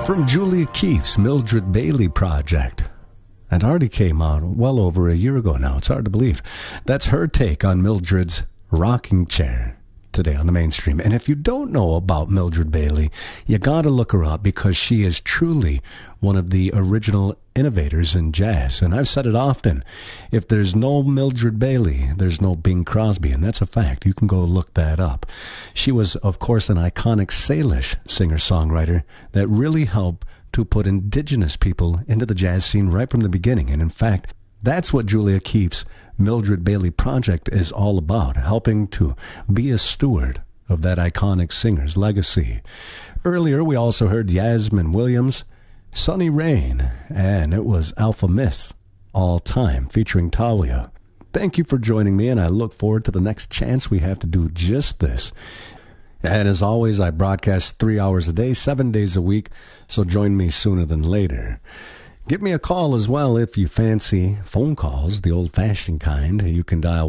From Julia Keefe's Mildred Bailey project. It already came out well over a year ago now. It's hard to believe. That's her take on Mildred's Rocking Chair today on the mainstream. And if you don't know about Mildred Bailey, you got to look her up because she is truly one of the original innovators in jazz. And I've said it often, if there's no Mildred Bailey, there's no Bing Crosby, and that's a fact. You can go look that up. She was, of course, an iconic Salish singer-songwriter that really helped to put indigenous people into the jazz scene right from the beginning. And in fact, that's what Julia Keefe's Mildred Bailey project is all about, helping to be a steward of that iconic singer's legacy. Earlier, we also heard Yasmin Williams, Sunny Rain, and it was Alpha Miss, All Time, featuring Talia. Thank you for joining me, and I look forward to the next chance we have to do just this. And as always, I broadcast 3 hours a day, 7 days a week, so join me sooner than later. Give me a call as well if you fancy phone calls, the old-fashioned kind. You can dial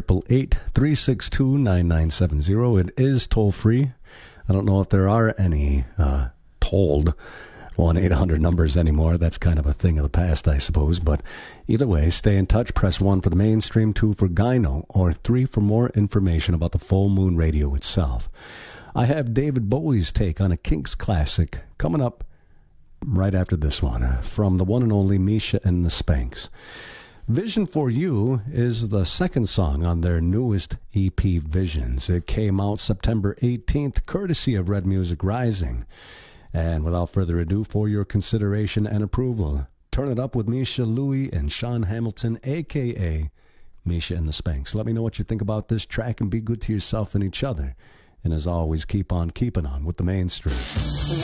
1-888-362-9970. It is toll-free. I don't know if there are any tolled 1-800 numbers anymore. That's kind of a thing of the past, I suppose. But either way, stay in touch. Press 1 for the mainstream, 2 for Gyno, or 3 for more information about the Full Moon Radio itself. I have David Bowie's take on a Kinks classic coming up right after this one, from the one and only Misha and the Spanks. Vision for You is the second song on their newest EP, Visions. It came out September 18th, courtesy of Red Music Rising. And without further ado, for your consideration and approval, Turn It Up with Misha, Louie, and Sean Hamilton, a.k.a. Misha and the Spanks. Let me know what you think about this track and be good to yourself and each other. And as always, keep on keeping on with the mainstream.